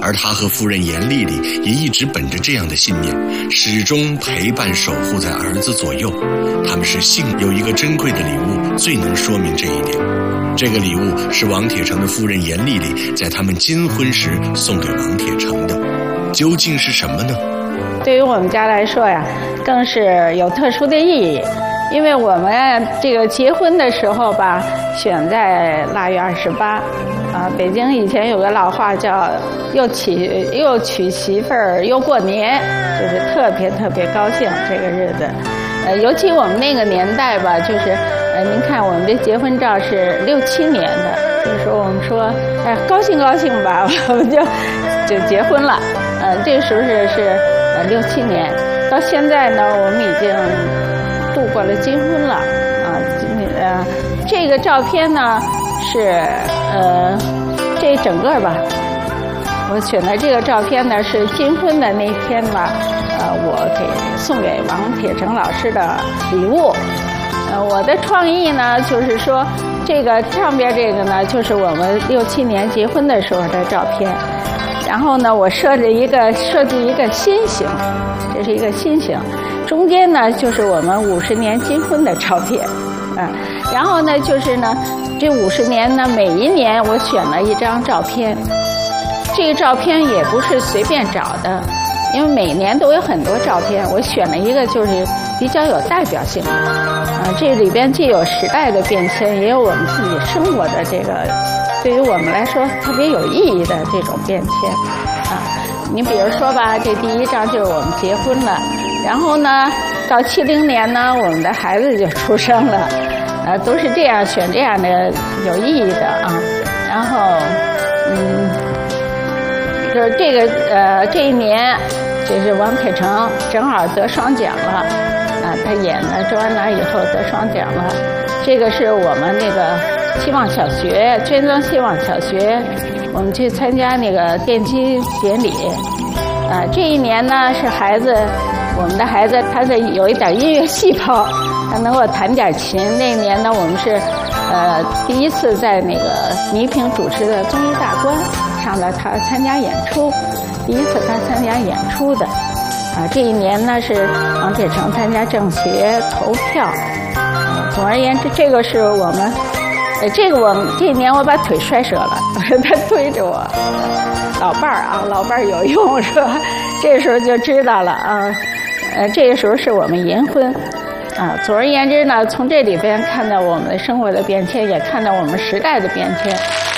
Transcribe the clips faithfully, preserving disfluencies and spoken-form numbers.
而他和夫人严丽丽也一直本着这样的信念，始终陪伴守护在儿子左右。他们是幸有一个珍贵的礼物，最能说明这一点。这个礼物是王铁成的夫人严丽丽在他们金婚时送给王铁成的，究竟是什么呢？ 对于我们家来说呀，更是有特殊的意义。因为我们这个结婚的时候吧，选在腊月二十八，啊，北京以前有个老话叫“又娶又娶媳妇儿又过年”，就是特别特别高兴这个日子。呃，尤其我们那个年代吧，就是呃，您看我们的结婚照是六七年的，就是说我们说，哎，高兴高兴吧，我们就就结婚了。呃，这个时候是是呃六七年，到现在呢，我们已经度过了金婚了啊，呃，这个照片呢是呃，这整个吧，我选的这个照片呢是金婚的那天吧，呃，我给送给王铁成老师的礼物。呃，我的创意呢就是说，这个上边这个呢就是我们六七年结婚的时候的照片，然后呢我设计一个设计一个心形，这是一个心形。中间呢就是我们五十年金婚的照片，啊，然后呢就是呢，这五十年呢每一年我选了一张照片，这个照片也不是随便找的，因为每年都有很多照片，我选了一个就是比较有代表性的，啊，这里边既有时代的变迁，也有我们自己生活的这个，对于我们来说特别有意义的这种变迁，啊，你比如说吧，这第一张就是我们结婚了。然后呢，到七零年呢，我们的孩子就出生了，呃，都是这样选这样的有意义的啊。然后，嗯，就是这个呃这一年，就是王铁成正好得双奖了，啊，他演了周恩来以后得双奖了。这个是我们那个希望小学捐赠希望小学，我们去参加那个奠基典礼，啊，这一年呢是孩子。我们的孩子他是有一点音乐细胞，他能够弹点琴。那年呢，我们是呃第一次在那个倪萍主持的综艺大观上了他参加演出，第一次他参加演出的。啊，这一年呢是王铁成参加政协投票。啊，总而言之，这个是我们，呃，这个我们这一年我把腿摔折了，他推着我。老伴儿啊，老伴儿有用是吧？这时候就知道了啊。呃，这个时候是我们银婚，啊，总而言之呢，从这里边看到我们的生活的变迁，也看到我们时代的变迁。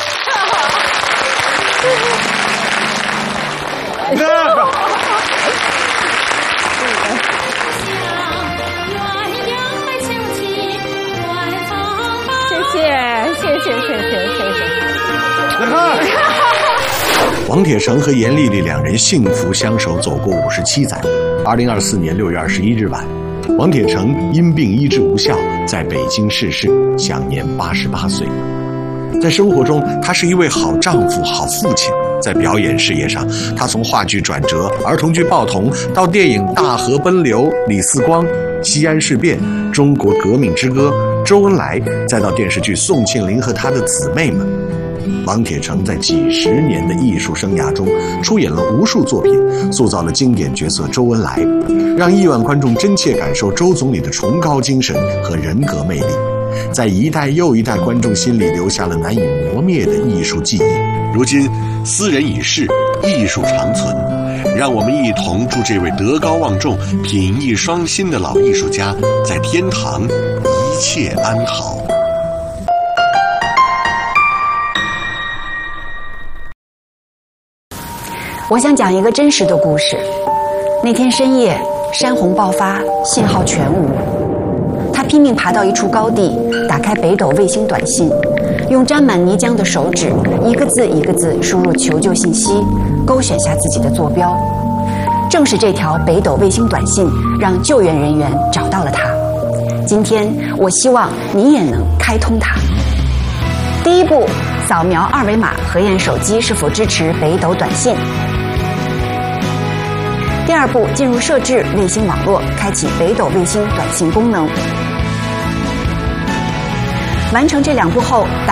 谢谢，谢谢，谢谢，谢谢。 王铁成和严丽丽两人幸福相守，走过五十七载。二零二四年六月二十一日晚，王铁成因病医治无效，在北京逝世，享年八十八岁。在生活中，他是一位好丈夫、好父亲。在表演事业上，他从话剧转折、儿童剧《报童》到电影《大河奔流》、李四光、西安事变、中国革命之歌、周恩来，再到电视剧《宋庆龄和他的姊妹们》。王铁成在几十年的艺术生涯中出演了无数作品，塑造了经典角色周恩来，让亿万观众真切感受周总理的崇高精神和人格魅力，在一代又一代观众心里留下了难以磨灭的艺术记忆。如今斯人已逝，艺术长存，让我们一同祝这位德高望重、品艺双馨的老艺术家在天堂一切安好。 我想讲一个真实的故事。那天深夜，山洪爆发，信号全无。他拼命爬到一处高地，打开北斗卫星短信，用沾满泥浆的手指一个字一个字输入求救信息，勾选下自己的坐标。正是这条北斗卫星短信，让救援人员找到了他。今天，我希望你也能开通它。第一步，扫描二维码核验手机是否支持北斗短信。第二步，进入设置卫星网络，开启北斗卫星短信功能。完成这两步后，打